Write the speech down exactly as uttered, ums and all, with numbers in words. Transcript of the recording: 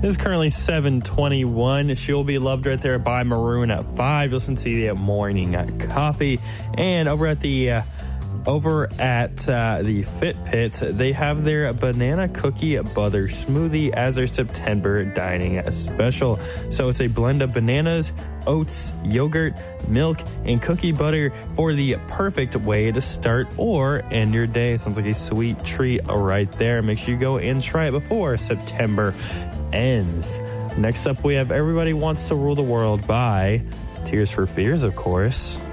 It is currently seven twenty-one. She'll Be Loved right there by Maroon at five. Listen to the morning coffee. And over at the uh, over at uh, the Fit Pit, they have their banana cookie butter smoothie as their September dining special. So it's a blend of bananas, oats, yogurt, milk, and cookie butter for the perfect way to start or end your day. Sounds like a sweet treat right there. Make sure you go and try it before September ends. Next up, we have Everybody Wants to Rule the World by Tears for Fears, of course.